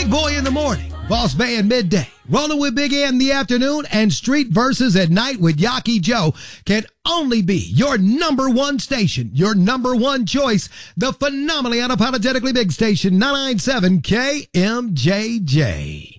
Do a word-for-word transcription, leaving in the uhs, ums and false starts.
Big Boy in the morning, Boss Man midday, Rolling with Big A in the afternoon, and Street Versus at night with Yaki Joe can only be your number one station, your number one choice, the phenomenally unapologetically big station, nine ninety-seven K M J J.